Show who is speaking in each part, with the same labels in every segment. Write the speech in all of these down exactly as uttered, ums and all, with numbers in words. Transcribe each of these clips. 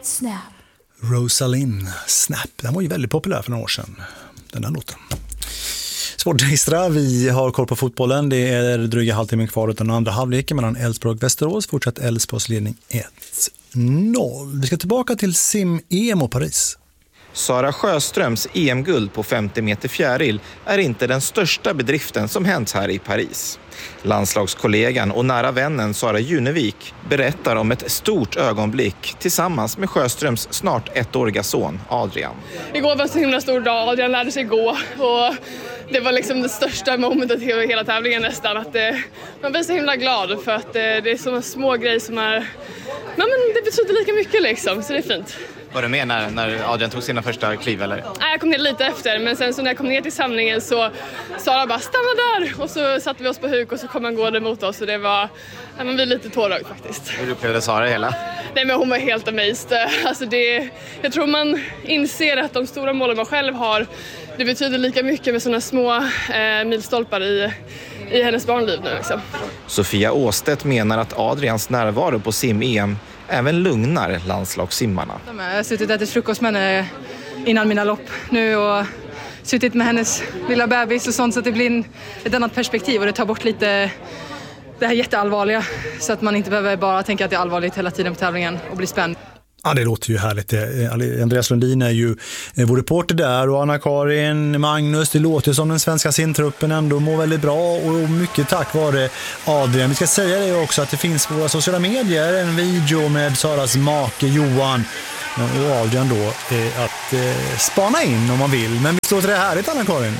Speaker 1: Snap.
Speaker 2: Rosalind, Snap. Den var ju väldigt populär för några år sedan, den här låten. Sportextra, vi har koll på fotbollen. Det är dryga halvtimme kvar utan den andra halvleken mellan Elfsborg och Västerås. Fortsatt Elfsborgs ledning ett noll. Vi ska tillbaka till sim-E M och Paris.
Speaker 3: Sara Sjöströms E M-guld på femtio meter fjäril är inte den största bedriften som hänt här i Paris. Landslagskollegan och nära vännen Sara Junevik berättar om ett stort ögonblick tillsammans med Sjöströms snart ettåriga son Adrian.
Speaker 4: Igår var en så himla stor dag, Adrian lärde sig gå och det var liksom det största momentet i hela tävlingen nästan. Att det, man blir så himla glad för att det, det är såna små grejer som är, ja, men det betyder lika mycket liksom, så det är fint.
Speaker 3: Var du med när, när Adrian tog sina första kliv eller?
Speaker 4: Nej, jag kom ner lite efter, men sen så när jag kom ner till samlingen så Sara bara stanna där och så satte vi oss på huk och så kom han gående mot oss och det var, ja, man blir lite tårögd faktiskt.
Speaker 3: Hur upplevde Sara hela?
Speaker 4: Nej, men hon var helt amazed. Alltså det, jag tror man inser att de stora målen man själv har, det betyder lika mycket med sådana små eh, milstolpar i, i hennes barnliv nu liksom.
Speaker 3: Sofia Åstedt menar att Adrians närvaro på sim-E M även lugnar landslagssimmarna.
Speaker 5: Jag har suttit och ätit frukost med henne innan mina lopp nu och suttit med hennes lilla bebis och sånt, så att det blir en, ett annat perspektiv och det tar bort lite det här jätteallvarliga så att man inte behöver bara tänka att det är allvarligt hela tiden på tävlingen och bli spänd.
Speaker 2: Ja, det låter ju härligt. Andreas Lundin är ju vår reporter där och Anna-Karin, Magnus, det låter som den svenska simtruppen ändå mår väldigt bra och mycket tack vare Adrian. Vi ska säga det också att det finns på våra sociala medier en video med Saras make Johan och Adrian då att eh, spana in om man vill. Men visst låter det härligt, Anna-Karin?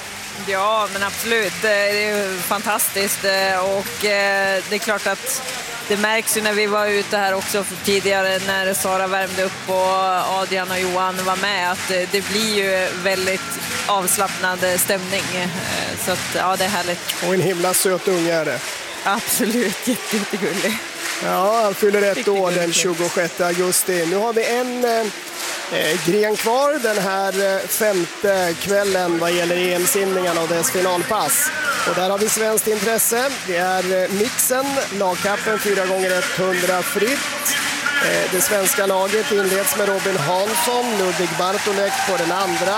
Speaker 6: Ja, men absolut. Det är ju fantastiskt och det är klart att det märks ju när vi var ute här också tidigare när Sara värmde upp och Adrian och Johan var med att det blir ju väldigt avslappnad stämning. Så att, ja, det är härligt.
Speaker 7: Och en himla söt unge är det.
Speaker 6: Absolut, jätte, jättegullig.
Speaker 7: Ja, han fyller ett år den tjugosjätte augusti. Nu har vi en eh, gren kvar den här eh, femte kvällen vad gäller E M-simningarna och dess finalpass. Och där har vi svenskt intresse. Det är eh, mixen, lagkappen fyra gånger hundra fritt. Eh, det svenska laget inleds med Robin Hansson, Ludvig Bartolek på den andra.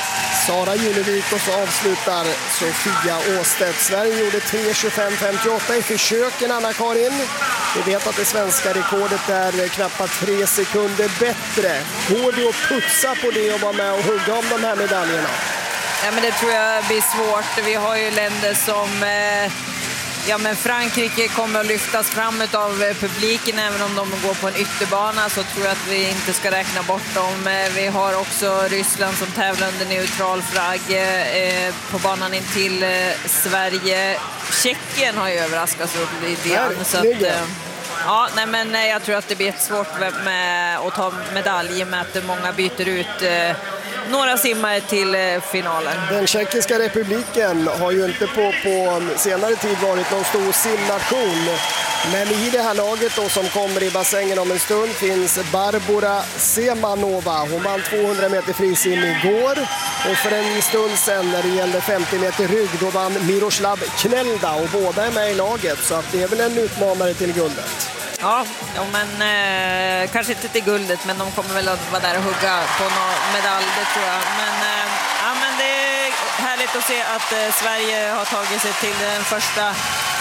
Speaker 7: Sara Junevik och så avslutar Sofia Åstedt. Sverige gjorde tre tjugofem femtioåtta i försöken, Anna-Karin. Vi vet att det svenska rekordet är knappt tre sekunder bättre. Går det att putsa på det och vara med och hugga om de här medaljerna?
Speaker 6: Ja, men det tror jag blir svårt. Vi har ju länder som... Eh... Ja, men Frankrike kommer att lyftas fram av publiken även om de går på en ytterbana, så tror jag att vi inte ska räkna bort dem. Vi har också Ryssland som tävlar under neutral flagg eh, på banan in till eh, Sverige. Tjeckien har ju överraskat upp lite grann. Så att, eh, ja, nej, men jag tror att det blir svårt med att ta medalj med att många byter ut eh, några simmare till finalen.
Speaker 7: Den tjeckiska republiken har ju inte på, på senare tid varit någon stor simnation. Men i det här laget då, som kommer i bassängen om en stund, finns Barbora Semanova. Hon vann tvåhundra meter frisim igår. Och för en stund sedan när det gällde femtio meter rygg, då vann Miroslav Knelda. Och båda är med i laget, så att det är väl en utmanare till guldet.
Speaker 6: Ja, ja men eh, kanske inte till guldet, men de kommer väl att vara där och hugga på någon medalj, det tror jag. Men, eh, ja, men det är härligt att se att eh, Sverige har tagit sig till den första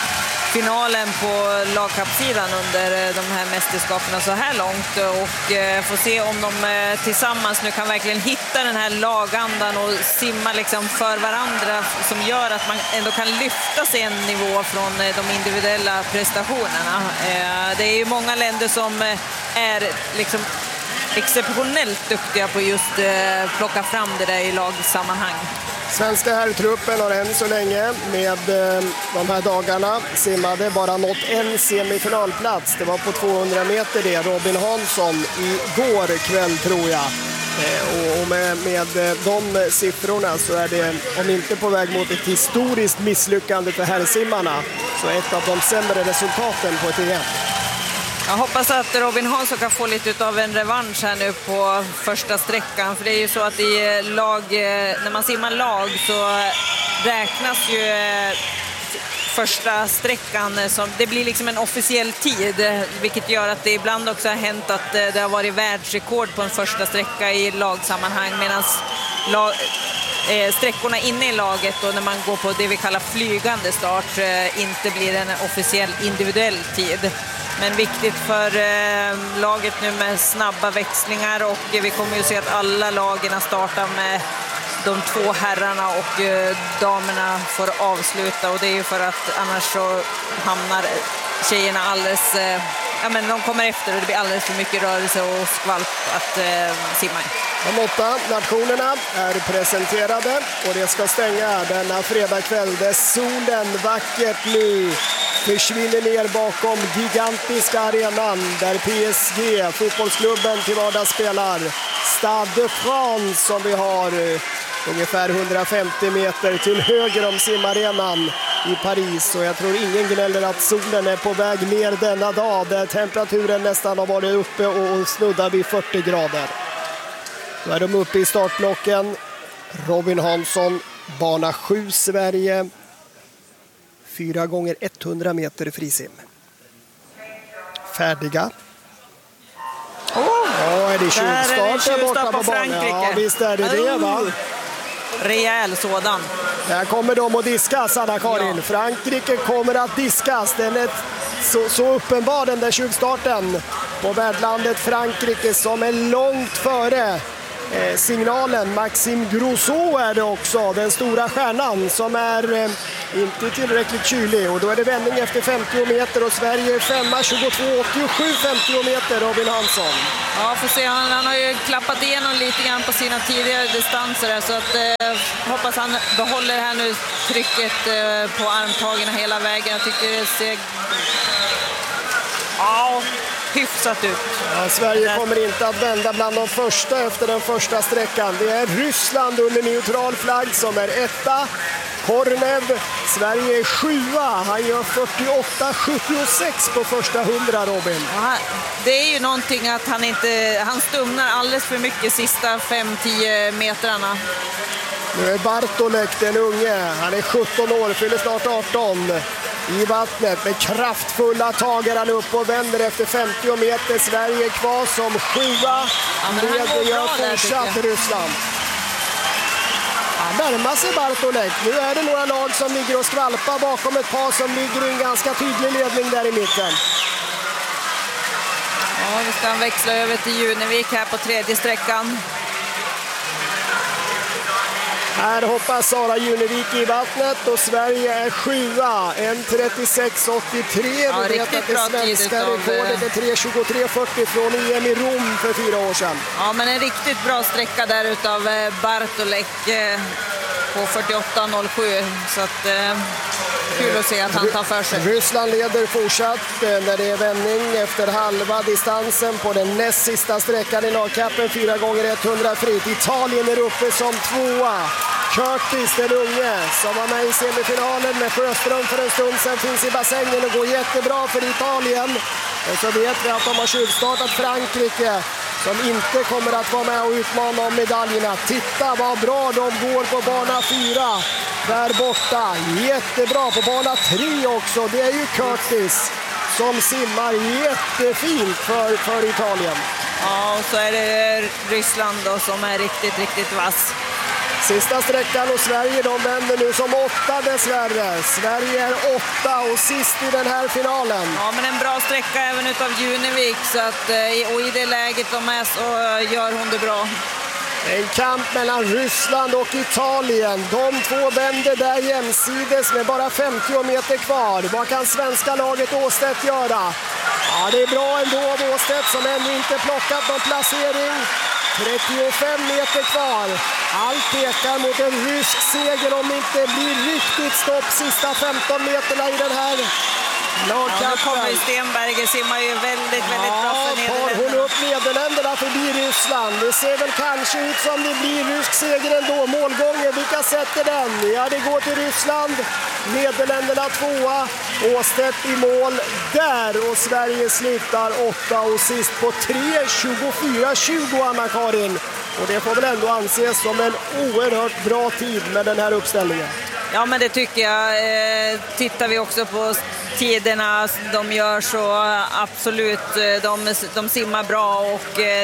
Speaker 6: finalen på lagkappsidan under eh, de här mästerskaperna så här långt. Och eh, får se om de eh, tillsammans nu kan verkligen hitta den här lagandan och simma liksom för varandra, som gör att man ändå kan lyfta sig en nivå från eh, de individuella prestationerna. Eh, det är ju många länder som eh, är liksom exceptionellt duktiga på just eh, plocka fram det där i lagsammanhang.
Speaker 7: Svenska herrtruppen har än så länge med eh, de här dagarna simmade bara nått en semifinalplats. Det var på tvåhundra meter det. Robin Hansson igår kväll tror jag. Eh, och, och med, med de siffrorna så är det, om inte på väg mot ett historiskt misslyckande för herrsimmarna, så ett av de sämre resultaten på ett E M.
Speaker 6: Jag hoppas att Robin Hansson kan få lite av en revansch här nu på första sträckan. För det är ju så att i lag, när man simmar lag så räknas ju första sträckan. Som, det blir liksom en officiell tid, vilket gör att det ibland också har hänt att det har varit världsrekord på en första sträcka i lagsammanhang, medan lag, eh, sträckorna inne i laget och när man går på det vi kallar flygande start eh, inte blir en officiell individuell tid. Men viktigt för eh, laget nu med snabba växlingar, och eh, vi kommer ju se att alla lagen startar med de två herrarna och eh, damerna får avsluta, och det är ju för att annars så hamnar tjejerna alldeles, eh, ja men de kommer efter och det blir alldeles för mycket rörelse och skvalp att eh, simma.
Speaker 7: De åtta nationerna är presenterade och det ska stänga denna fredagkväll där solen vackert nu försvinner ner bakom gigantiska arenan där P S G, fotbollsklubben till vardags spelar. Stade de France som vi har ungefär hundrafemtio meter till höger om simarenan i Paris, och jag tror ingen gnäller att solen är på väg ner denna dag där temperaturen nästan har varit uppe och snuddar vid fyrtio grader. Då är de uppe i startblocken. Robin Hansson, bana sju Sverige, fyra gånger hundra meter frisim. Färdiga.
Speaker 6: Åh,
Speaker 7: oh, är det tjuvstart borta på, på
Speaker 6: Frankrike.
Speaker 7: Ja, visst är det det, va?
Speaker 6: Rejäl sådan.
Speaker 7: Där kommer de att diskas, Anna-Karin. Ja. Frankrike kommer att diskas. Den är så, så uppenbar, den där tjuvstarten på värdlandet Frankrike som är långt före eh, signalen. Maxime Grosso är det också, den stora stjärnan som är eh, inte tillräckligt kylig. Och då är det vändning efter femtio meter och Sverige är femma, tjugotvå åttiosju, femtio meter, Robin Hansson.
Speaker 6: Ja, får se. Han, han har ju klappat igenom lite grann på sina tidigare distanser, så att eh, hoppas han behåller här nu trycket eh, på armtagen hela vägen. Jag tycker det ser ja, hyfsat ut.
Speaker 7: Ja, Sverige kommer inte att vända bland de första efter den första sträckan. Det är Ryssland under neutral flagg som är etta. Kornev, Sverige är sjua. Han gör fyrtioåtta sjuttiosex på första hundra, Robin.
Speaker 6: Ja, det är ju någonting att han inte, han stumnar alldeles för mycket sista fem till tio metrarna.
Speaker 7: Nu är Bartolek den unge. Han är sjutton år, fyller snart arton. I vattnet med kraftfulla tag är han upp och vänder efter femtio meter. Sverige kvar som sjua.
Speaker 6: Ja,
Speaker 7: Leder gör fortsatt Ryssland. Ja, närmar sig Bartolek. Nu är det några lag som ligger och skvalpar bakom ett par som ligger i en ganska tydlig ledning där i mitten.
Speaker 6: Ja, vi ska växla över till Junevik här på tredje sträckan.
Speaker 7: Här hoppar Sara Junevik i vattnet och Sverige är sjua. en trettiosex åttiotre.
Speaker 6: Ja,
Speaker 7: vi vet att det svenska rekordet är tre tjugotre fyrtio från E M i Rom för fyra år sedan.
Speaker 6: Ja, men en riktigt bra sträcka där utav Bartolek på fyrtioåtta noll sju. Så att eh, kul att se att han tar för sig.
Speaker 7: Ryssland leder fortsatt när det är vändning efter halva distansen på den näst sista sträckan i lagkappen. fyra gånger hundra fritt. Italien är uppe som tvåa. Curtis, den unge, som var med i semifinalen med Sjöström för en stund sedan, finns i bassängen och går jättebra för Italien. Och så vet vi att de har tjuvstartat Frankrike, som inte kommer att vara med och utmana om medaljerna. Titta vad bra de går på bana fyra där borta. Jättebra på bana tre också. Det är ju Curtis som simmar jättefint för, för Italien.
Speaker 6: Ja, och så är det Ryssland då, som är riktigt, riktigt vass.
Speaker 7: Sista sträckan och Sverige, de vänder nu som åtta dessvärre. Sverige är åtta och sist i den här finalen.
Speaker 6: Ja, men en bra sträcka även utav Junevik, så att, och i det läget de är så gör hon det bra.
Speaker 7: En kamp mellan Ryssland och Italien. De två vänder där jämsides med bara femtio meter kvar. Vad kan svenska laget Åstedt göra? Ja, det är bra ändå av Åstedt som ännu inte plockat någon placering. trettiofem meter kvar. Allt pekar mot en rysk seger om det inte blir riktigt stopp sista femton meterna i den här lagkampen.
Speaker 6: Ja, nu kommer Stenberger, simmar ju väldigt, väldigt
Speaker 7: ja,
Speaker 6: bra för Nederländerna.
Speaker 7: Tar hon upp Nederländerna förbi Ryssland. Det ser väl kanske ut som det blir rysk seger ändå. Målgången, vilka sätter den? Ja, det går till Ryssland. Nederländerna tvåa. Åstedt i mål där och Sverige slutar åtta och sist på tre tjugofyra tjugo, Anna-Karin. Och det får väl ändå anses som en oerhört bra tid med den här uppställningen.
Speaker 6: Ja, men det tycker jag. Eh, tittar vi också på tiderna de gör så absolut, de, de simmar bra och eh,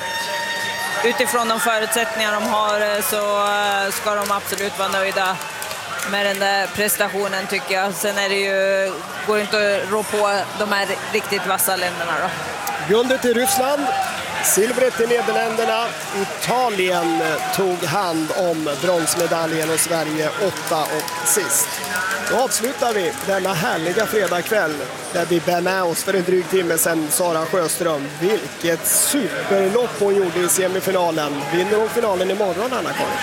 Speaker 6: utifrån de förutsättningar de har så ska de absolut vara nöjda med den där prestationen tycker jag. Sen är det ju, går inte att rå på de här riktigt vassa länderna då.
Speaker 7: Guldet i Ryssland, silvret i Nederländerna. Italien tog hand om bronsmedaljen och Sverige åtta och sist. Då avslutar vi denna härliga fredagkväll där vi bär med oss för en dryg timme sedan Sara Sjöström. Vilket superlopp hon gjorde i semifinalen. Vinner hon finalen imorgon, Anna-Karin?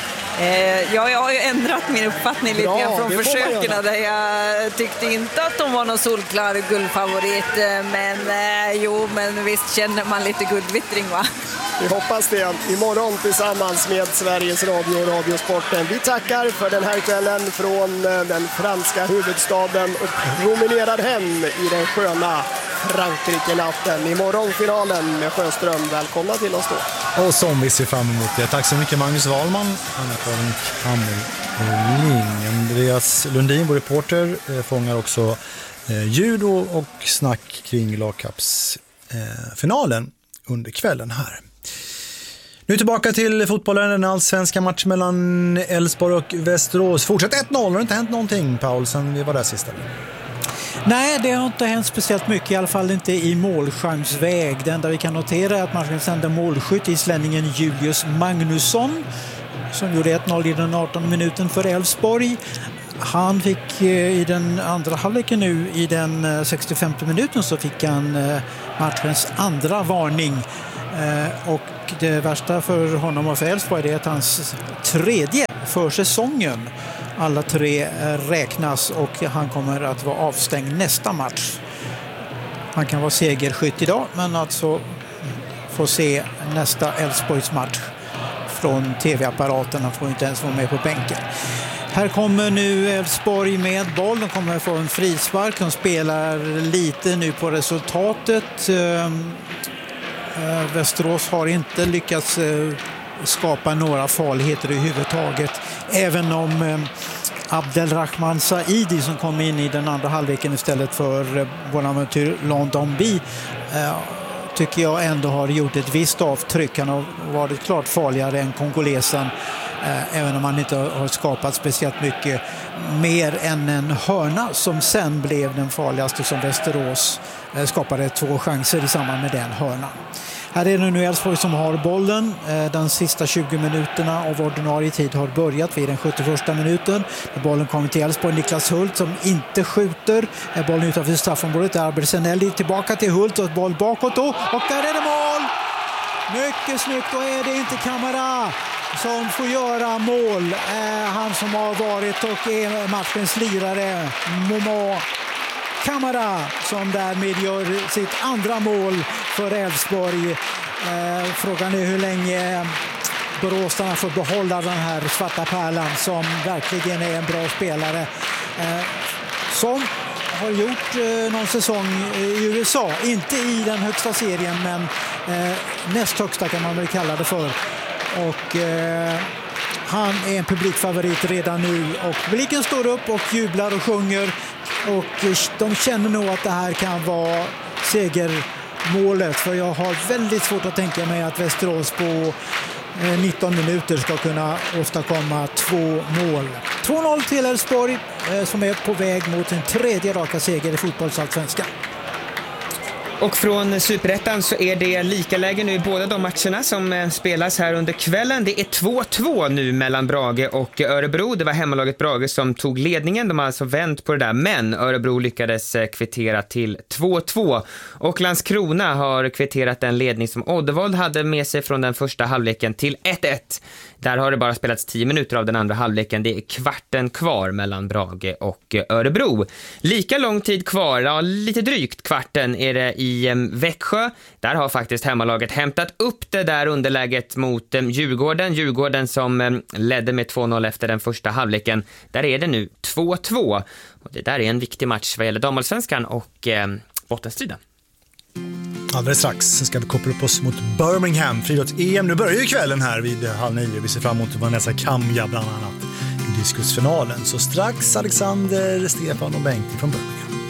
Speaker 6: Eh, ja, jag har ju ändrat min uppfattning lite grann från försöken där jag tyckte inte att de var någon solklar guldfavorit, men eh, jo, men visst känner man lite guldvittring, va?
Speaker 7: Vi hoppas det. Imorgon tillsammans med Sveriges Radio och Radiosporten. Vi tackar för den här kvällen från den franska huvudstaden och promenerar hem i den sköna Frankrike-natten. Imorgon finalen med Sjöström. Välkomna till oss då.
Speaker 2: Och som vi ser fram emot det. Tack så mycket Magnus Wahlman, Anna-Karin Hammerling, Andreas Lundin, vår reporter, fångar också eh, ljud och, och snack kring lagcupsfinalen eh, under kvällen här. Nu tillbaka till fotbollen, den allsvenska match mellan Elfsborg och Västerås. Fortsätt ett noll, har det inte hänt någonting, Paul, sen vi var där sista?
Speaker 1: Nej, det har inte hänt speciellt mycket, i alla fall inte i målchansväg. Det enda vi kan notera är att man kan sända målskytt i islänningen Julius Magnusson som gjorde ett noll i den artonde minuten för Elfsborg. Han fick i den andra halvleken nu, i den sextiofemte minuten, så fick han matchens andra varning. Och det värsta för honom och för Elfsborg är att hans tredje för säsongen. Alla tre räknas och han kommer att vara avstängd nästa match. Han kan vara segerskytt idag, men alltså få se nästa Elfsborgs match från tv-apparaten. Han får inte ens vara med på bänken. Här kommer nu Elfsborg med boll. De kommer att få en frispark. De spelar lite nu på resultatet. Västerås har inte lyckats skapa några farligheter överhuvudtaget. Även om Abdelrahman Saidi, som kom in i den andra halvleken istället för Bonaventure Londombi, tycker jag ändå har gjort ett visst avtryck. Han har varit klart farligare än kongolesen, även om han inte har skapat speciellt mycket mer än en hörna som sen blev den farligaste, som Västerås skapade två chanser i samband med den hörnan. Här är det nu Elfsborg som har bollen. Den sista tjugo minuterna av ordinarie tid har börjat vid den sjuttioförsta minuten. Bollen kommer till Elfsborg. Niklas Hult som inte skjuter. Bollen utanför straffområdet. Albert Senelli tillbaka till Hult och boll bakåt då. Och där är det mål! Mycket snyggt. Då är det inte Kamara som får göra mål. Han som har varit och är matchens lirare, Momo Kamara, som därmed gör sitt andra mål för Elfsborg. Eh, frågan är hur länge boråsarna får behålla den här svarta pärlan som verkligen är en bra spelare. Eh, som har gjort eh, någon säsong i U S A. Inte i den högsta serien, men eh, näst högsta kan man väl kalla det för. Och eh, han är en publikfavorit redan nu. Och publiken står upp och jublar och sjunger. Och de känner nog att det här kan vara segermålet. För jag har väldigt svårt att tänka mig att Västerås på nitton minuter ska kunna åstadkomma två mål. två noll till Elfsborg som är på väg mot en tredje raka seger i fotbollsallsvenskan.
Speaker 8: Och från Superettan så är det lika läge nu i båda de matcherna som spelas här under kvällen. Det är två två nu mellan Brage och Örebro. Det var hemmalaget Brage som tog ledningen. De har alltså vänt på det där, men Örebro lyckades kvittera till två två. Och Landskrona har kvitterat den ledning som Oddevold hade med sig från den första halvleken till ett ett. Där har det bara spelats tio minuter av den andra halvleken. Det är kvarten kvar mellan Brage och Örebro. Lika lång tid kvar, ja, lite drygt kvarten är det i Växjö. Där har faktiskt hemmalaget hämtat upp det där underläget mot Djurgården. Djurgården som ledde med två noll efter den första halvleken. Där är det nu två två. Och det där är en viktig match vad gäller damallsvenskan och eh, bottenstriden.
Speaker 2: Alldeles strax ska vi koppla upp oss mot Birmingham friidrotts-E M. Nu börjar ju kvällen här vid halv nio. Vi ser fram emot Vanessa Kamja bland annat i diskusfinalen. Så strax Alexander, Stefan och Bengt från Birmingham.